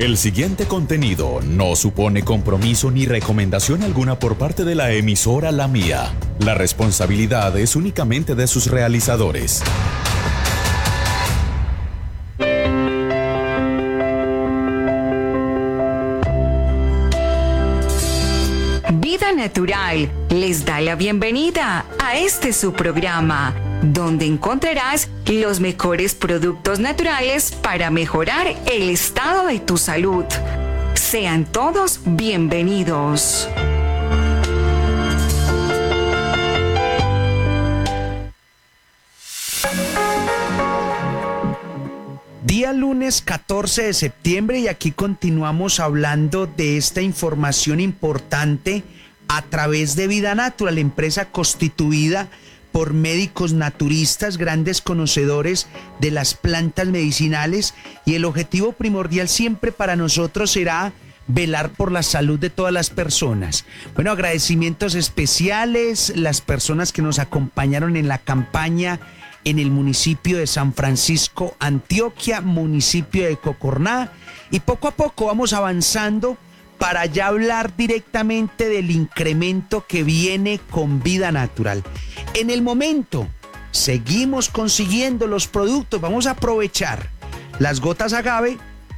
El siguiente contenido no supone compromiso ni recomendación alguna por parte de la emisora La Mía. La responsabilidad es únicamente de sus realizadores. Vida Natural les da la bienvenida a este su programa, donde encontrarás los mejores productos naturales para mejorar el estado de tu salud. Sean todos bienvenidos. Día lunes 14 de septiembre y aquí continuamos hablando de esta información importante a través de Vida Natural, empresa constituida por médicos naturistas, grandes conocedores de las plantas medicinales, y el objetivo primordial siempre para nosotros será velar por la salud de todas las personas. Bueno, agradecimientos especiales, las personas que nos acompañaron en la campaña en el municipio de San Francisco, Antioquia, municipio de Cocorná, y poco a poco vamos avanzando para ya hablar directamente del incremento que viene con Vida Natural. En el momento, seguimos consiguiendo los productos, vamos a aprovechar las gotas agave,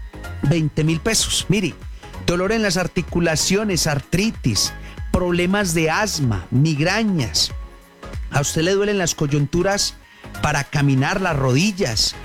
20,000 pesos. Mire, dolor en las articulaciones, artritis, problemas de asma, migrañas. A usted le duelen las coyunturas para caminar, las rodillas,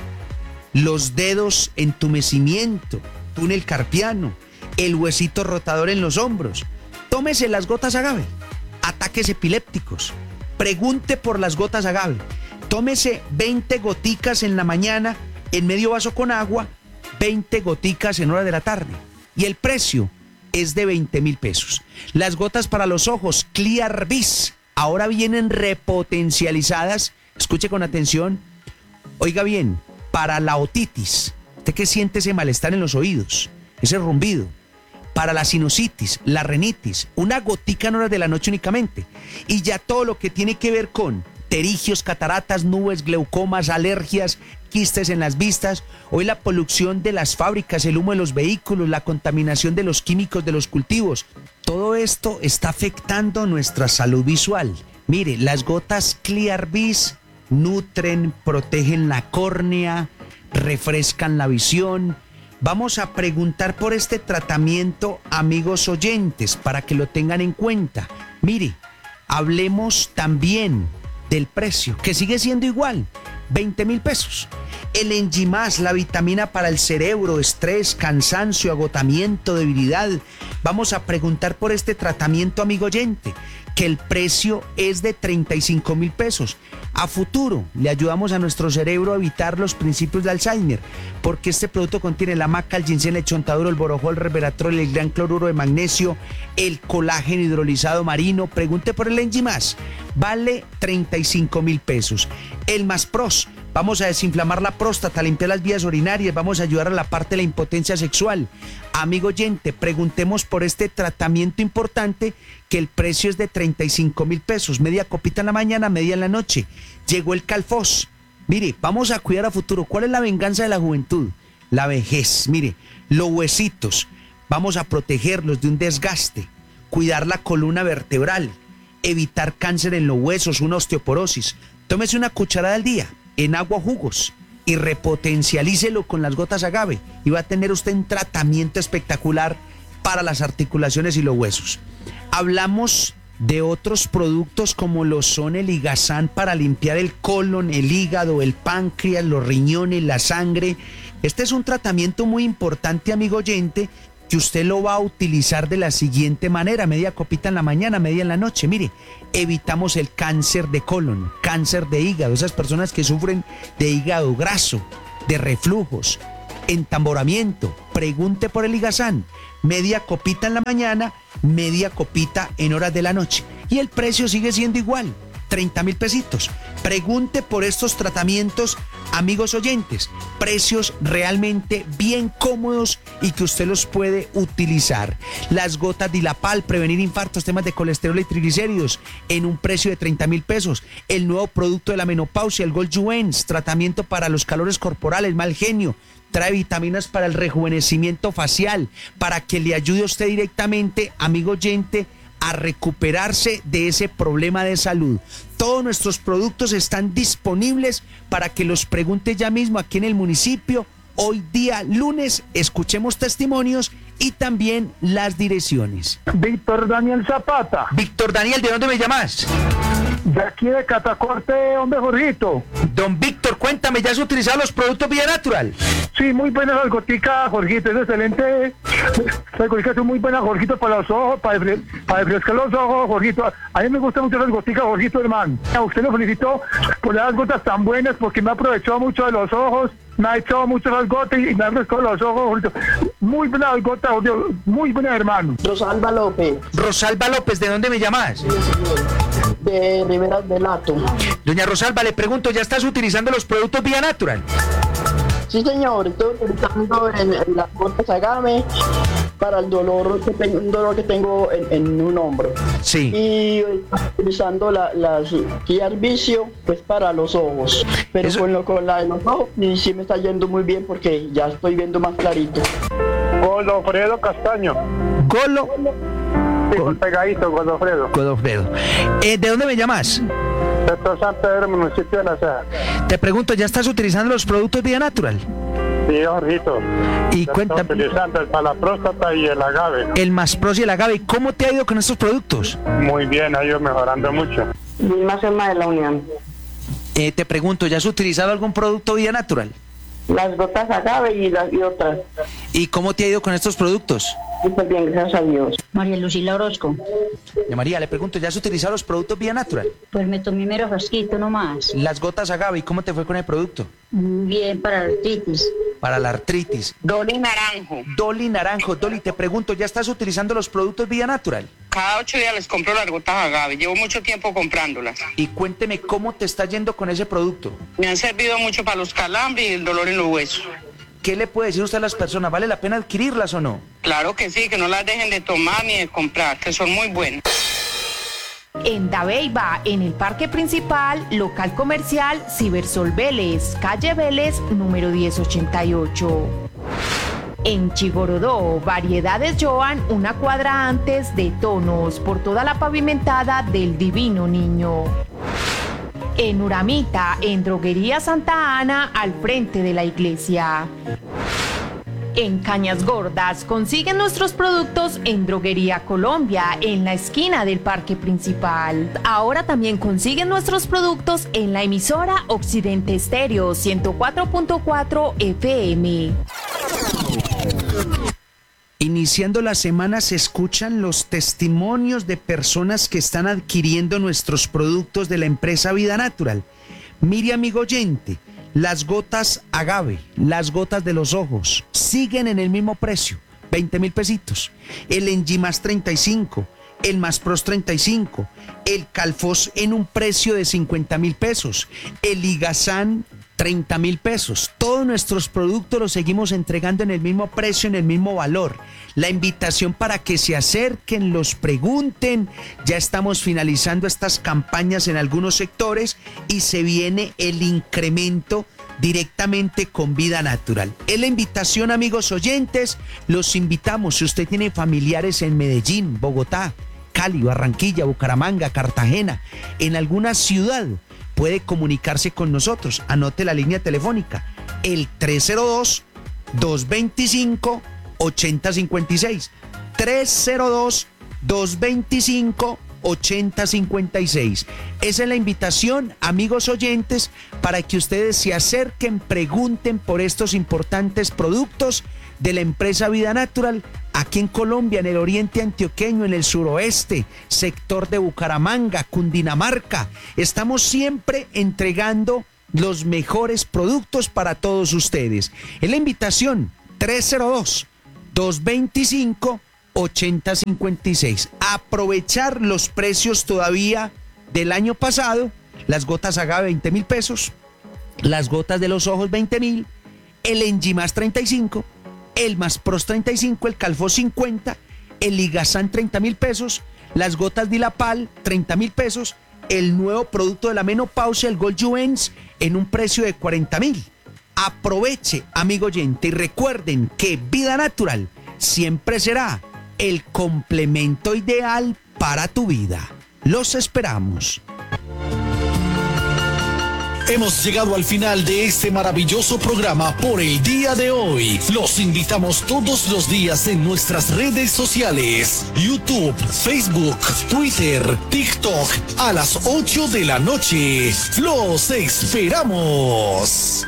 los dedos, entumecimiento, túnel carpiano, el huesito rotador en los hombros. Tómese las gotas agave. Ataques epilépticos. Pregunte por las gotas agave. Tómese 20 goticas en la mañana en medio vaso con agua, 20 goticas en hora de la tarde. Y el precio es de 20,000 pesos. Las gotas para los ojos, Clear Vis, ahora vienen repotencializadas. Escuche con atención. Oiga bien, para la otitis, usted que siente ese malestar en los oídos, ese rumbido, para la sinusitis, la rinitis, una gotica en horas de la noche únicamente. Y ya todo lo que tiene que ver con pterigios, cataratas, nubes, glaucomas, alergias, quistes en las vistas, hoy la polución de las fábricas, el humo de los vehículos, la contaminación de los químicos de los cultivos, todo esto está afectando nuestra salud visual. Mire, las gotas Clear Vis nutren, protegen la córnea, refrescan la visión. Vamos a preguntar por este tratamiento, amigos oyentes, para que lo tengan en cuenta. Mire, hablemos también del precio, que sigue siendo igual, 20,000 pesos. El Enjimás, la vitamina para el cerebro, estrés, cansancio, agotamiento, debilidad. Vamos a preguntar por este tratamiento, amigo oyente, que el precio es de 35,000 pesos. A futuro le ayudamos a nuestro cerebro a evitar los principios de Alzheimer, porque este producto contiene la maca, el ginseng, el chontaduro, el borojol, el resveratrol, el gran cloruro de magnesio, el colágeno hidrolizado marino. Pregunte por el Enjimás, vale 35,000 pesos. El Más Pros, vamos a desinflamar la próstata, limpiar las vías urinarias, vamos a ayudar a la parte de la impotencia sexual. Amigo oyente, preguntemos por este tratamiento importante, que el precio es de 35,000 pesos, media copita en la mañana, media en la noche. Llegó el Calfos. Mire, vamos a cuidar a futuro. ¿Cuál es la venganza de la juventud? La vejez. Mire, los huesitos, vamos a protegerlos de un desgaste, cuidar la columna vertebral, evitar cáncer en los huesos, una osteoporosis. Tómese una cucharada al día en agua o jugos y repotencialícelo con las gotas agave y va a tener usted un tratamiento espectacular para las articulaciones y los huesos. Hablamos de otros productos como lo son el Ligazán para limpiar el colon, el hígado, el páncreas, los riñones, la sangre. Este es un tratamiento muy importante, amigo oyente, que usted lo va a utilizar de la siguiente manera: media copita en la mañana, media en la noche. Mire, evitamos el cáncer de colon, cáncer de hígado, esas personas que sufren de hígado graso, de reflujos, entamboramiento. Pregunte por el Ligazán, media copita en la mañana, media copita en horas de la noche. Y el precio sigue siendo igual, 30,000 pesitos. Pregunte por estos tratamientos, amigos oyentes. Precios realmente bien cómodos y que usted los puede utilizar. Las gotas Dilapal, prevenir infartos, temas de colesterol y triglicéridos, en un precio de 30.000 pesos. El nuevo producto de la menopausia, el Gold Juens, tratamiento para los calores corporales, mal genio. Trae vitaminas para el rejuvenecimiento facial, para que le ayude a usted directamente, amigo oyente, a recuperarse de ese problema de salud. Todos nuestros productos están disponibles para que los pregunte ya mismo aquí en el municipio. Hoy día lunes, escuchemos testimonios y también las direcciones. Víctor Daniel Zapata. Víctor Daniel, ¿de dónde me llamas? De aquí de Catacorte, hombre, Jorgito. Don Víctor, cuéntame, ¿ya has utilizado los productos Vida Natural? Sí, muy buena la gotica, Jorgito, es excelente. Las goticas son muy buenas, Jorgito, para los ojos, para refrescar los ojos, Jorgito. A mí me gustan mucho las goticas, Jorgito, hermano. A usted lo felicito por las gotas tan buenas, porque me ha aprovechado mucho de los ojos, me ha echado mucho las gotas y me ha refrescado los ojos, Jorgito. Muy buenas gotas, Jorgito, muy buenas, hermano. Rosalba López. Rosalba López, ¿de dónde me llamas? De Riberas del Hato. Doña Rosalba, le pregunto, ¿ya estás utilizando los productos Vida Natural? Sí, señor, estoy utilizando las gotas Agave para el dolor que tengo en un hombro. Sí. Y utilizando las Kia Vicio, pues para los ojos. Pero Eso... con la de los ojos sí me está yendo muy bien porque ya estoy viendo más clarito. Godofredo Castaño. Golo. Sí, pegadito, Godofredo. Godofredo. ¿De dónde me llamas? Sector San Pedro, municipio de La Ceja. Te pregunto, ¿ya estás utilizando los productos Vida Natural? Sí, Jorgito. Y Ya cuéntame. estoy utilizando el para la próstata y el agave. El Maspros y el Agave, ¿cómo te ha ido con estos productos? Muy bien, ha ido mejorando mucho. Vilma Selma de la Unión. Te pregunto, ¿ya has utilizado algún producto Vida Natural? Las gotas Agave y otras. ¿Y cómo te ha ido con estos productos? Súper bien, gracias a Dios. María Lucila Orozco. Doña María, le pregunto, ¿ya has utilizado los productos Vida Natural? Pues me tomé mero frasquito nomás. Las gotas Agave, ¿y cómo te fue con el producto? Bien para la artritis. Para la artritis. Dolly Naranjo. Dolly Naranjo, Dolly, te pregunto, ¿ya estás utilizando los productos Vida Natural? Cada 8 días les compro las gotas Agave. Llevo mucho tiempo comprándolas. Y cuénteme cómo te está yendo con ese producto. Me han servido mucho para los calambres y el dolor en los huesos. ¿Qué le puede decir usted a las personas? ¿Vale la pena adquirirlas o no? Claro que sí, que no las dejen de tomar ni de comprar, que son muy buenas. En Dabeiba, en el Parque Principal, local comercial Cibersol Vélez, calle Vélez, número 1088. En Chigorodó, variedades Joan, una cuadra antes de Tonos, por toda la pavimentada del Divino Niño. En Uramita, en Droguería Santa Ana, al frente de la iglesia. En Cañas Gordas, consiguen nuestros productos en Droguería Colombia, en la esquina del Parque Principal. Ahora también consiguen nuestros productos en la emisora Occidente Estéreo 104.4 FM. Iniciando la semana se escuchan los testimonios de personas que están adquiriendo nuestros productos de la empresa Vida Natural. Mire, amigo oyente, las gotas Agave, las gotas de los ojos, siguen en el mismo precio, 20.000 pesitos. El Enzimas 35, el Maspros 35, el Calfos en un precio de 50.000 pesos, el Ligazán 30.000 pesos. Todos nuestros productos los seguimos entregando en el mismo precio, en el mismo valor. La invitación para que se acerquen, los pregunten. Ya estamos finalizando estas campañas en algunos sectores y se viene el incremento directamente con Vida Natural. Es la invitación, amigos oyentes. Los invitamos, si usted tiene familiares en Medellín, Bogotá, Cali, Barranquilla, Bucaramanga, Cartagena, en alguna ciudad, puede comunicarse con nosotros. Anote la línea telefónica, el 302-225-8056. 302-225-8056. Esa es la invitación, amigos oyentes, para que ustedes se acerquen, pregunten por estos importantes productos de la empresa Vida Natural, aquí en Colombia, en el oriente antioqueño, en el suroeste, sector de Bucaramanga, Cundinamarca. Estamos siempre entregando los mejores productos para todos ustedes. Es la invitación, 302-225-8056. Aprovechar los precios todavía del año pasado las gotas agave 20.000 pesos, las gotas de los ojos 20.000, el Enzymas 35, el Maspros 35, el Calfos 50, el Ligasan 30.000 pesos, las gotas Dilapal 30.000 pesos, el nuevo producto de la menopausia, el Gold Juvenz, en un precio de 40.000. Aproveche, amigo oyente, y recuerden que Vida Natural siempre será el complemento ideal para tu vida. Los esperamos. Hemos llegado al final de este maravilloso programa por el día de hoy. Los invitamos todos los días en nuestras redes sociales: YouTube, Facebook, Twitter, TikTok, a las 8 de la noche. ¡Los esperamos!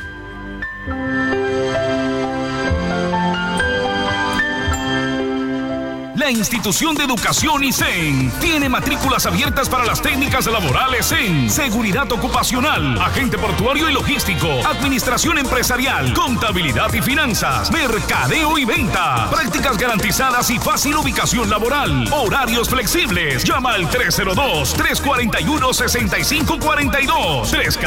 La Institución de Educación ISEN tiene matrículas abiertas para las técnicas laborales en seguridad ocupacional, agente portuario y logístico, administración empresarial, contabilidad y finanzas, mercadeo y venta, prácticas garantizadas y fácil ubicación laboral, horarios flexibles. Llama al 302-341-6542,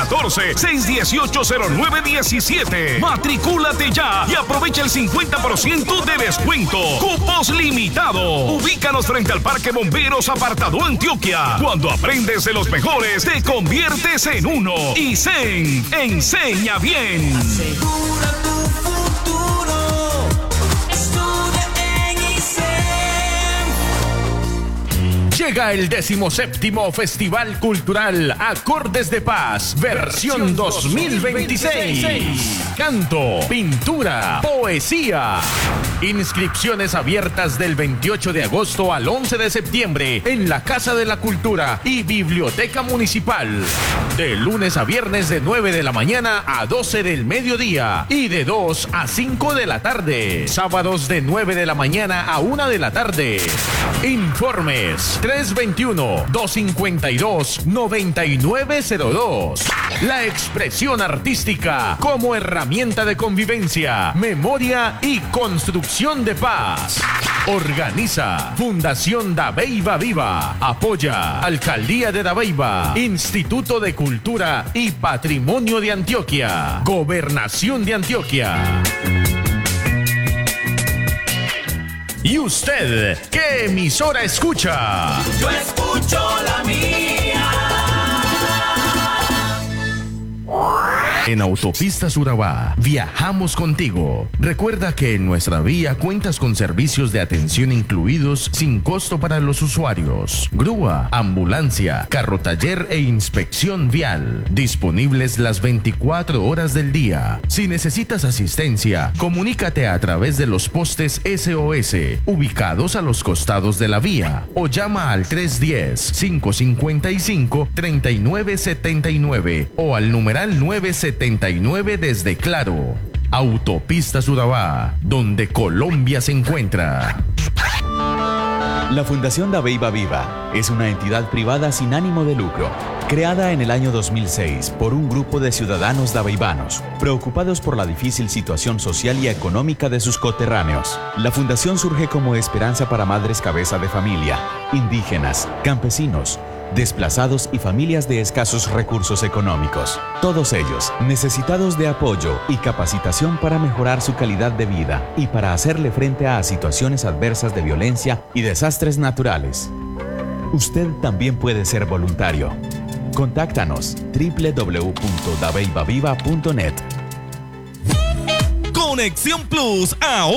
314-618-0917. Matricúlate ya y aprovecha el 50% de descuento. Cupos limitados. Ubícanos frente al Parque Bomberos Apartado Antioquia. Cuando aprendes de los mejores, te conviertes en uno. ISEN, enseña bien. Asegura tu futuro. Estudia en ISEN. Llega el 17º Festival Cultural Acordes de Paz, versión 2026. Canto, pintura, poesía. Inscripciones abiertas del 28 de agosto al 11 de septiembre en la Casa de la Cultura y Biblioteca Municipal. De lunes a viernes de 9 de la mañana a 12 del mediodía y de 2 a 5 de la tarde. Sábados de 9 de la mañana a 1 de la tarde. Informes 321-252-9902. La expresión artística como herramienta de convivencia, memoria y construcción de paz. Organiza Fundación Dabeiba Viva. Apoya Alcaldía de Dabeiba, Instituto de Cultura y Patrimonio de Antioquia, Gobernación de Antioquia. ¿Y usted qué emisora escucha? Yo escucho la mía. En Autopistas Urabá, viajamos contigo. Recuerda que en nuestra vía cuentas con servicios de atención incluidos sin costo para los usuarios. Grúa, ambulancia, carro taller e inspección vial. Disponibles las 24 horas del día. Si necesitas asistencia, comunícate a través de los postes SOS ubicados a los costados de la vía o llama al 310-555-3979 o al numeral 979 desde Claro. Autopistas Urabá, donde Colombia se encuentra. La Fundación Dabeiba Viva es una entidad privada sin ánimo de lucro, creada en el año 2006 por un grupo de ciudadanos dabeibanos, preocupados por la difícil situación social y económica de sus coterráneos. La fundación surge como esperanza para madres cabeza de familia, indígenas, campesinos, desplazados y familias de escasos recursos económicos. Todos ellos necesitados de apoyo y capacitación para mejorar su calidad de vida y para hacerle frente a situaciones adversas de violencia y desastres naturales. Usted también puede ser voluntario. Contáctanos www.dabeibaviva.net. Conexión Plus ahora